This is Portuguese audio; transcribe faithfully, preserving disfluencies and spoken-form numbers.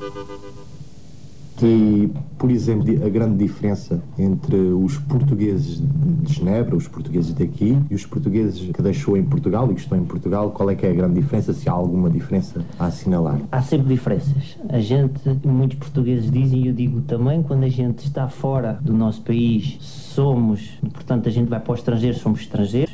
E, por exemplo, a grande diferença entre os portugueses de Genebra, os portugueses daqui e os portugueses que deixou em Portugal e que estão em Portugal, qual é que é a grande diferença, se há alguma diferença a assinalar? Há sempre diferenças. A gente, muitos portugueses dizem, e eu digo também, quando a gente está fora do nosso país, somos, portanto a gente vai para o estrangeiro, somos estrangeiros.